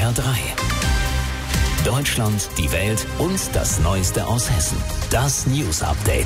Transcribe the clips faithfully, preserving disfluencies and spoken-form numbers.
R drei. Deutschland, die Welt und das Neueste aus Hessen. Das News Update.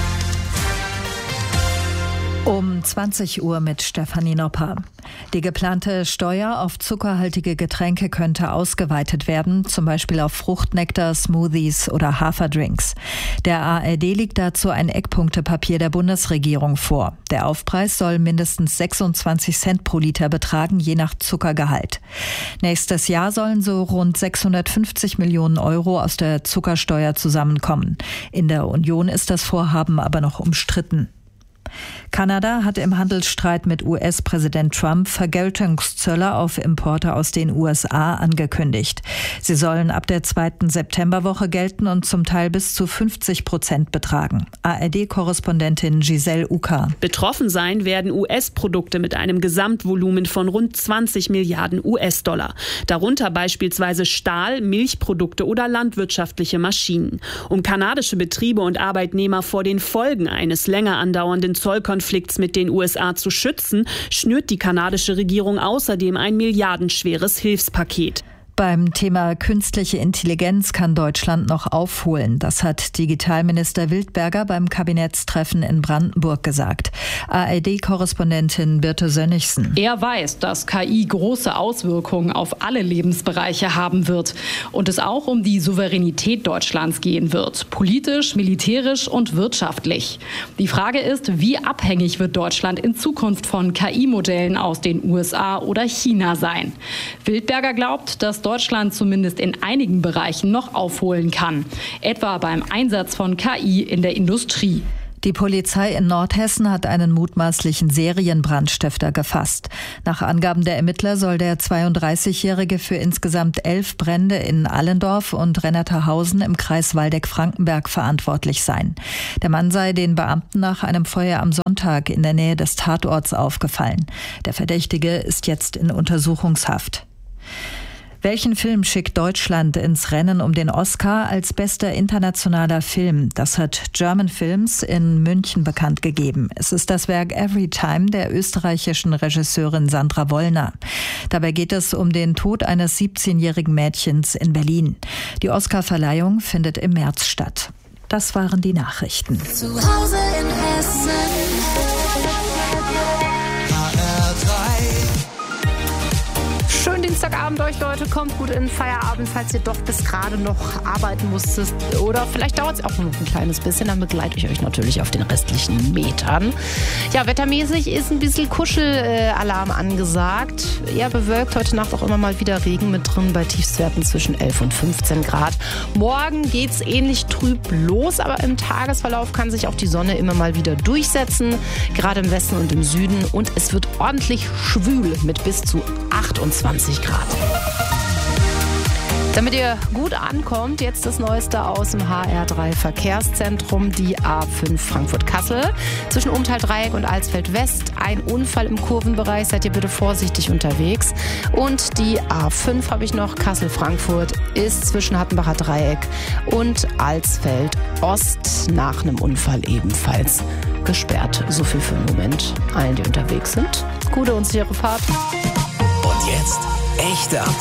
Um zwanzig Uhr mit Stefanie Nopper. Die geplante Steuer auf zuckerhaltige Getränke könnte ausgeweitet werden, zum Beispiel auf Fruchtnektar, Smoothies oder Haferdrinks. Der A R D liegt dazu ein Eckpunktepapier der Bundesregierung vor. Der Aufpreis soll mindestens sechsundzwanzig Cent pro Liter betragen, je nach Zuckergehalt. Nächstes Jahr sollen so rund sechshundertfünfzig Millionen Euro aus der Zuckersteuer zusammenkommen. In der Union ist das Vorhaben aber noch umstritten. Kanada hat im Handelsstreit mit U S-Präsident Trump Vergeltungszölle auf Importe aus den U S A angekündigt. Sie sollen ab der zweiten Septemberwoche gelten und zum Teil bis zu fünfzig Prozent betragen. A R D-Korrespondentin Giselle Uka. Betroffen sein werden U S-Produkte mit einem Gesamtvolumen von rund zwanzig Milliarden U S-Dollar. Darunter beispielsweise Stahl, Milchprodukte oder landwirtschaftliche Maschinen. Um kanadische Betriebe und Arbeitnehmer vor den Folgen eines länger andauernden Zollkonflikts mit den U S A zu schützen, schnürt die kanadische Regierung außerdem ein milliardenschweres Hilfspaket. Beim Thema künstliche Intelligenz kann Deutschland noch aufholen. Das hat Digitalminister Wildberger beim Kabinettstreffen in Brandenburg gesagt. A R D-Korrespondentin Birte Sönnigsen. Er weiß, dass K I große Auswirkungen auf alle Lebensbereiche haben wird und es auch um die Souveränität Deutschlands gehen wird. Politisch, militärisch und wirtschaftlich. Die Frage ist, wie abhängig wird Deutschland in Zukunft von K I-Modellen aus den U S A oder China sein? Wildberger glaubt, dass Deutschland zumindest in einigen Bereichen noch aufholen kann, etwa beim Einsatz von K I in der Industrie. Die Polizei in Nordhessen hat einen mutmaßlichen Serienbrandstifter gefasst. Nach Angaben der Ermittler soll der zweiunddreißigjährige für insgesamt elf Brände in Allendorf und Rennertahausen im Kreis Waldeck-Frankenberg verantwortlich sein. Der Mann sei den Beamten nach einem Feuer am Sonntag in der Nähe des Tatorts aufgefallen. Der Verdächtige ist jetzt in Untersuchungshaft. Welchen Film schickt Deutschland ins Rennen um den Oscar als bester internationaler Film? Das hat German Films in München bekannt gegeben. Es ist das Werk Everytime der österreichischen Regisseurin Sandra Wollner. Dabei geht es um den Tod eines siebzehnjährigen Mädchens in Berlin. Die Oscarverleihung findet im März statt. Das waren die Nachrichten. Zu Hause in Hessen. Schönen Dienstagabend euch, Leute. Kommt gut in den Feierabend, falls ihr doch bis gerade noch arbeiten musstet. Oder vielleicht dauert es auch noch ein kleines bisschen. Dann begleite ich euch natürlich auf den restlichen Metern. Ja, wettermäßig ist ein bisschen Kuschelalarm angesagt. Eher bewölkt, heute Nacht auch immer mal wieder Regen mit drin bei Tiefstwerten zwischen elf und fünfzehn Grad. Morgen geht es ähnlich trüb los, aber im Tagesverlauf kann sich auch die Sonne immer mal wieder durchsetzen. Gerade im Westen und im Süden. Und es wird ordentlich schwül mit bis zu achtundzwanzig Grad. Damit ihr gut ankommt, jetzt das Neueste aus dem H R drei Verkehrszentrum, die A fünf Frankfurt-Kassel. Zwischen Umtal-Dreieck und Alsfeld-West ein Unfall im Kurvenbereich, seid ihr bitte vorsichtig unterwegs. Und die A fünf habe ich noch, Kassel-Frankfurt, ist zwischen Hattenbacher Dreieck und Alsfeld-Ost nach einem Unfall ebenfalls gesperrt. So viel für den Moment. Allen, die unterwegs sind, gute und sichere Fahrt. Und jetzt echte